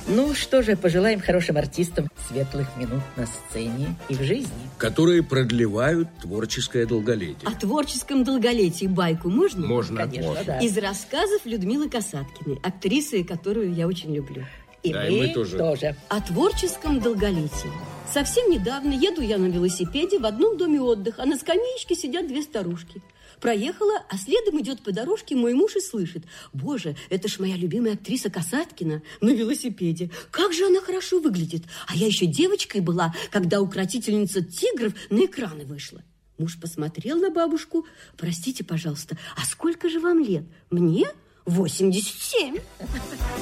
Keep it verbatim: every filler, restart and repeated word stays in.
Ну что же, пожелаем хорошим артистам светлых минут на сцене и в жизни. Которые продлевают творческое долголетие. О творческом долголетии байку можно? Можно. Конечно, можно. да. Из рассказов Людмилы Касаткиной, актрисы, которую я очень люблю. И, Да, мы, и мы тоже. тоже. О творческом долголетии. Совсем недавно еду я на велосипеде в одном доме отдыха, а на скамеечке сидят две старушки. Проехала, а следом идет по дорожке мой муж и слышит: боже, это ж моя любимая актриса Касаткина на велосипеде. Как же она хорошо выглядит. А я еще девочкой была, когда укротительница тигров на экраны вышла. Муж посмотрел на бабушку: простите, пожалуйста, а сколько же вам лет? Мне восемьдесят семь.